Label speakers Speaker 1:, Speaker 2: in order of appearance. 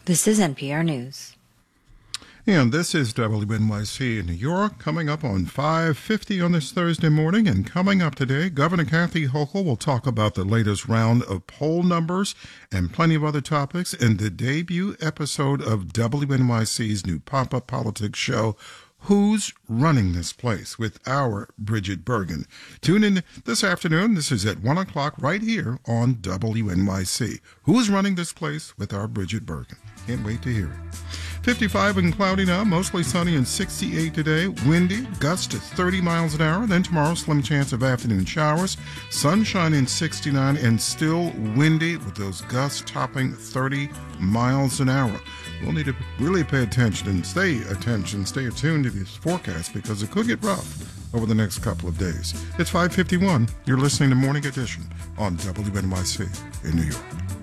Speaker 1: This is NPR News.
Speaker 2: And this is WNYC in New York, coming up on 5:50 on this Thursday morning. And coming up today, Governor Kathy Hochul will talk about the latest round of poll numbers and plenty of other topics in the debut episode of WNYC's new pop-up politics show, Who's Running This Place, with our Bridget Bergen. Tune in this afternoon. This is at 1 o'clock right here on WNYC. Who's Running This Place with our Bridget Bergen. Can't wait to hear it. 55 and cloudy now, mostly sunny and 68 today. Windy, gusts to 30 miles an hour. Then tomorrow, slim chance of afternoon showers. Sunshine in 69 and still windy with those gusts topping 30 miles an hour. We'll need to really pay attention and stay attuned to this forecast because it could get rough over the next couple of days. It's 5:51. You're listening to Morning Edition on WNYC in New York.